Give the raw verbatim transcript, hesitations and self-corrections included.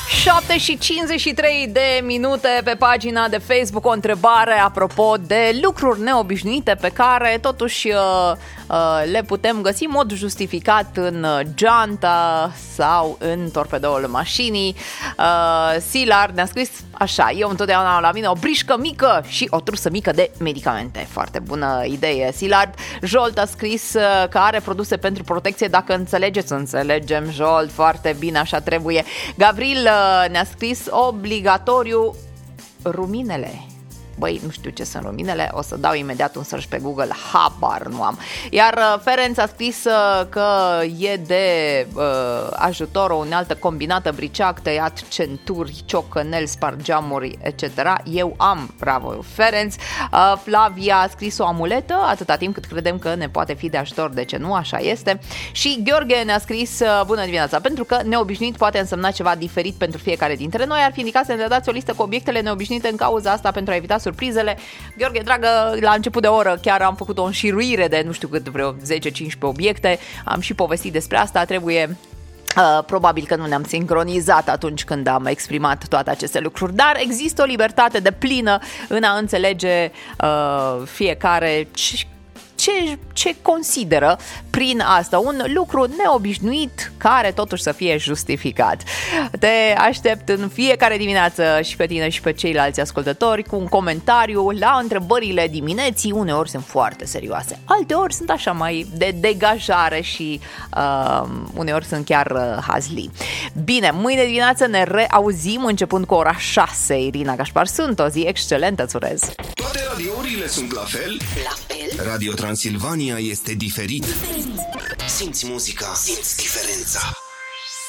șapte și cincizeci și trei de minute pe pagina de Facebook, o întrebare apropo de lucruri neobișnuite pe care totuși uh, uh, le putem găsi în mod justificat în geanta sau în torpedoul mașinii. uh, Silar ne-a scris așa: eu întotdeauna am la mine o brișcă mică și o trusă mică de medicamente. Foarte bună idee, Silard. Jolt a scris că are produse pentru protecție, dacă înțelegeți. Înțelegem, Jolt, foarte bine, așa trebuie. Gavril ne-a scris obligatoriu ruminele. Băi, nu știu ce sunt ruminele, o să dau imediat un search pe Google, habar nu am. Iar Ferenc a scris că e de uh, ajutor o unealtă combinată, briceac, tăiat centuri, ciocănel, spargeamuri, et cetera. Eu am, bravo Ferenc. uh, Flavia a scris o amuletă, atâta timp cât credem că ne poate fi de ajutor, de ce nu, așa este. Și Gheorghe ne-a scris: bună dimineața, pentru că neobișnuit poate însemna ceva diferit pentru fiecare dintre noi, ar fi indicat să ne dați o listă cu obiectele neobișnuite în cauza asta pentru a evita surprizele. Gheorghe, dragă, la început de oră chiar am făcut o înșiruire de nu știu cât, vreo zece cincisprezece obiecte, am și povestit despre asta, trebuie... Uh, probabil că nu ne-am sincronizat atunci când am exprimat toate aceste lucruri, dar există o libertate deplină în a înțelege uh, fiecare ce, ce, ce consideră prin asta un lucru neobișnuit care totuși să fie justificat. Te aștept în fiecare dimineață și pe tine și pe ceilalți ascultători cu un comentariu la întrebările dimineții. Uneori sunt foarte serioase, alteori sunt așa mai de degajare și uh, uneori sunt chiar uh, hazli. Bine, mâine dimineață ne reauzim începând cu ora șase. Irina Gașpar sunt, o zi excelentă îți urez. Toate radiourile sunt la fel? La fel? Radio Transilvania este diferit. Simți muzica, simți diferența.